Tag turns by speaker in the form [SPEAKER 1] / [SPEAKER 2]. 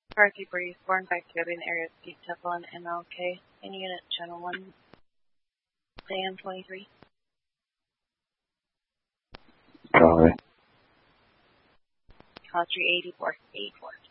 [SPEAKER 1] Car 344 and 5 area Pete Temple and MLK in unit channel 1, Dan 23.
[SPEAKER 2] Copy.
[SPEAKER 1] Call 384. 84.